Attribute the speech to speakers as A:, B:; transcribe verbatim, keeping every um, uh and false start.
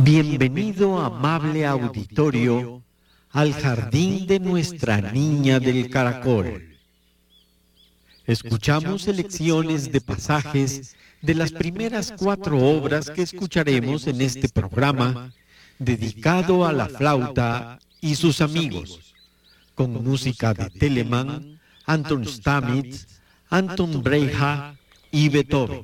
A: Bienvenido, amable auditorio, al jardín de nuestra niña del caracol. Escuchamos selecciones de pasajes de las primeras cuatro obras que escucharemos en este programa dedicado a la flauta y sus amigos, con música de Telemann, Anton Stamitz, Anton Breja y Beethoven.